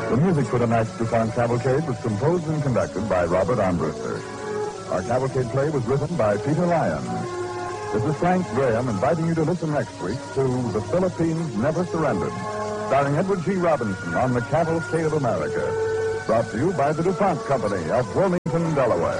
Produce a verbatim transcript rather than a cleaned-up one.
The music for tonight's DuPont Cavalcade was composed and conducted by Robert Armbruster. Our cavalcade play was written by Peter Lyon. This is Frank Graham inviting you to listen next week to The Philippines Never Surrendered, starring Edward G. Robinson on the Cavalcade of America. Brought to you by the DuPont Company of Wilmington, Delaware.